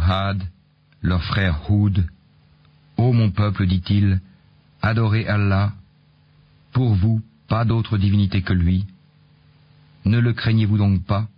Had, leur frère Houd. Ô mon peuple, dit-il, adorez Allah. Pour vous, pas d'autre divinité que lui. Ne le craignez-vous donc pas?